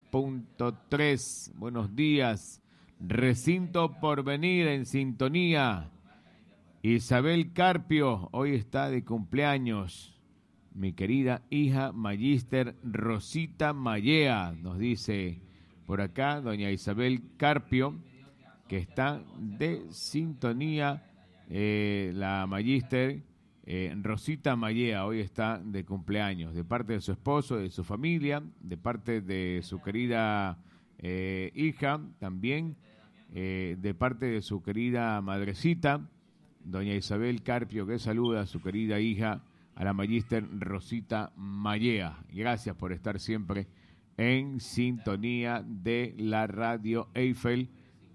90.3. Buenos días. Recinto Porvenir en sintonía. Isabel Carpio, hoy está de cumpleaños. Mi querida hija Magíster Rosita Mallea, nos dice por acá doña Isabel Carpio, que está de sintonía. La Magíster Rosita Mallea hoy está de cumpleaños, de parte de su esposo, de su familia, de parte de su querida hija, también de parte de su querida madrecita, doña Isabel Carpio, que saluda a su querida hija, a la Magíster Rosita Mallea. Gracias por estar siempre en sintonía de la Radio Eiffel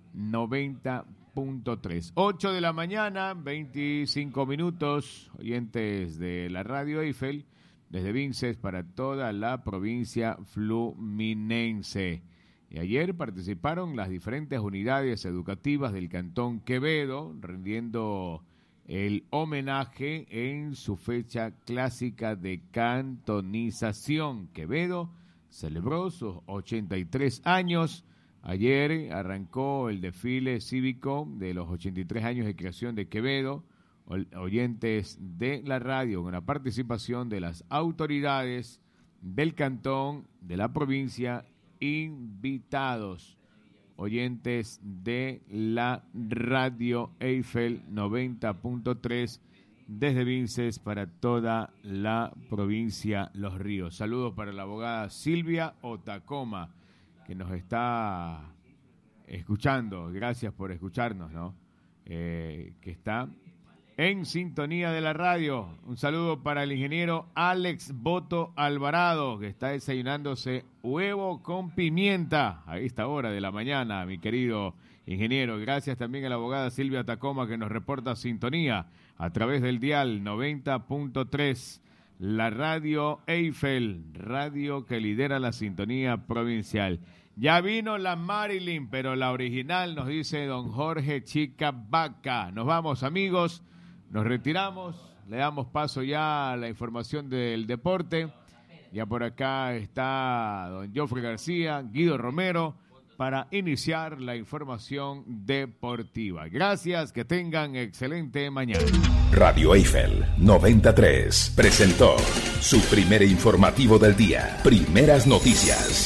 90.3. 8 de la mañana, 25 minutos, oyentes de la Radio Eiffel, desde Vinces para toda la provincia fluminense. Y ayer participaron las diferentes unidades educativas del Cantón Quevedo, rindiendo el homenaje en su fecha clásica de cantonización. Quevedo celebró sus 83 años. Ayer arrancó el desfile cívico de los 83 años de creación de Quevedo. Oyentes de la radio, con la participación de las autoridades del cantón, de la provincia, invitados, oyentes de la Radio Eiffel 90.3 desde Vinces para toda la provincia Los Ríos. Saludos para la abogada Silvia Otacoma, que nos está escuchando. Gracias por escucharnos, ¿no? Que está en sintonía de la radio. Un saludo para el ingeniero Alex Boto Alvarado, que está desayunándose huevo con pimienta a esta hora de la mañana, mi querido ingeniero. Gracias también a la abogada Silvia Tacoma, que nos reporta sintonía a través del dial 90.3, la Radio Eiffel, radio que lidera la sintonía provincial. Ya vino la Marilyn, pero la original, nos dice don Jorge Chica Vaca. Nos vamos, amigos. Nos retiramos, le damos paso ya a la información del deporte. Ya por acá está don Jofre García, Guido Romero, para iniciar la información deportiva. Gracias, que tengan excelente mañana. Radio Eiffel 93 presentó su primer informativo del día. Primeras noticias.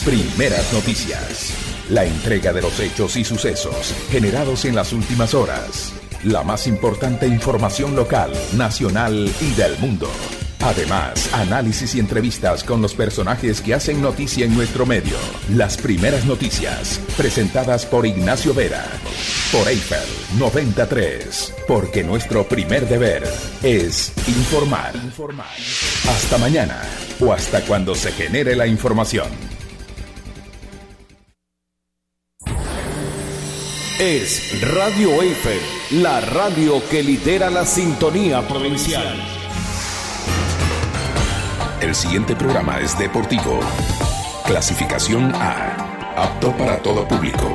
La entrega de los hechos y sucesos generados en las últimas horas. La más importante información local, nacional y del mundo. Además, análisis y entrevistas con los personajes que hacen noticia en nuestro medio. Las primeras noticias, presentadas por Ignacio Vera. Por Eiffel 93. Porque nuestro primer deber es informar. Hasta mañana o hasta cuando se genere la información. Es Radio Eiffel, la radio que lidera la sintonía provincial. El siguiente programa es deportivo. Clasificación A. Apto para todo público.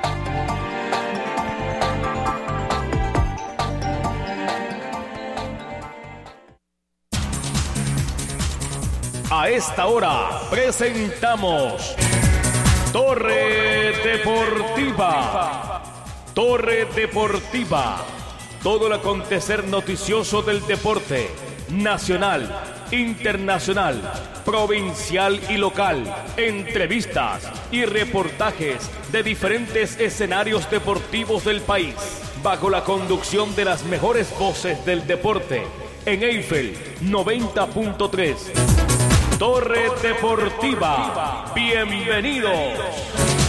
A esta hora presentamos Torre Deportiva. Torre Deportiva. Todo el acontecer noticioso del deporte nacional, internacional, provincial y local. Entrevistas y reportajes de diferentes escenarios deportivos del país, bajo la conducción de las mejores voces del deporte, en Eiffel 90.3. Torre Deportiva. Bienvenidos.